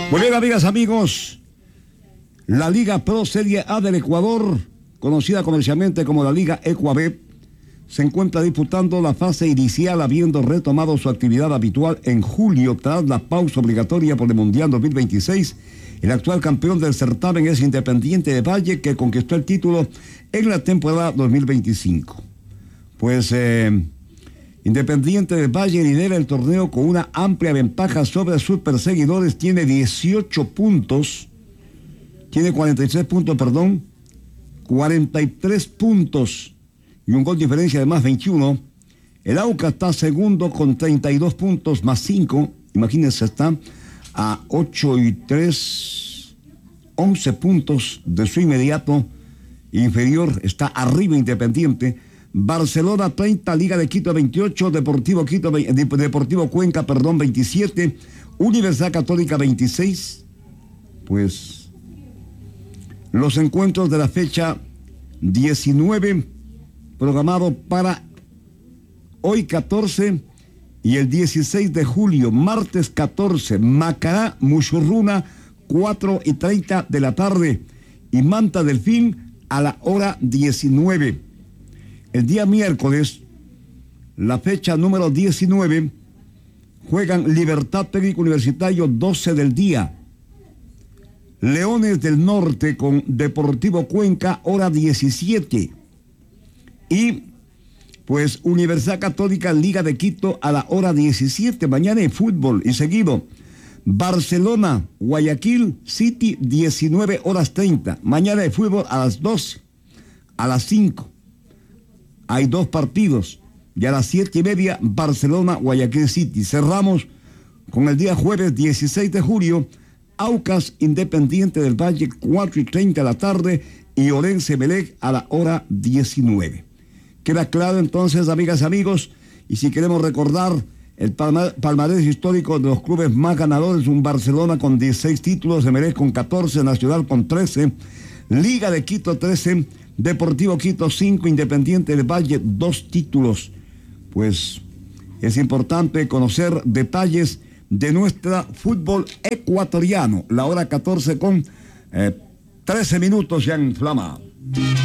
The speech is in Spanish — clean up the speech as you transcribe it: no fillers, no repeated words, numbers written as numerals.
Muy bien, amigas, amigos, la Liga Pro Serie A del Ecuador, conocida comercialmente como la Liga Ecuabet, se encuentra disputando la fase inicial, habiendo retomado su actividad habitual en julio tras la pausa obligatoria por el Mundial 2026. El actual campeón del certamen es Independiente del Valle, que conquistó el título en la temporada 2025. Pues Independiente del Valle lidera el torneo con una amplia ventaja sobre sus perseguidores. Tiene 18 puntos, tiene 43 puntos y un gol diferencia de más 21. El Aucas está segundo con 32 puntos más 5. Imagínense, está a 8 y 3, 11 puntos de su inmediato inferior. Está arriba Independiente. Barcelona 30, Liga de Quito 28, Deportivo Cuenca 27, Universidad Católica 26. Pues los encuentros de la fecha 19 programado para hoy 14 y el 16 de julio, martes 14, Macará, Muchurruna, 4:30 de la tarde, y Manta Delfín a la hora 19. El día miércoles, la fecha número 19, juegan Libertad Técnico Universitario 12 del día. Leones del Norte con Deportivo Cuenca, hora 17. Y pues Universidad Católica, Liga de Quito a la hora 17. Mañana hay fútbol y seguido. Barcelona, Guayaquil City, 19:30. Mañana hay fútbol a las 12, a las 5. Hay 2 partidos. Y a las 7:30, Barcelona, Guayaquil City. Cerramos con el día jueves 16 de julio, Aucas Independiente del Valle, 4:30 de la tarde, y Orense Emelec a la hora 19. Queda claro entonces, amigas y amigos, y si queremos recordar el palmarés histórico de los clubes más ganadores: un Barcelona con 16 títulos, Emelec con 14, Nacional con 13, Liga de Quito 13, Deportivo Quito 5, Independiente del Valle 2 títulos. Pues es importante conocer detalles de nuestro fútbol ecuatoriano. La hora 14 con 13 minutos ya en Flama.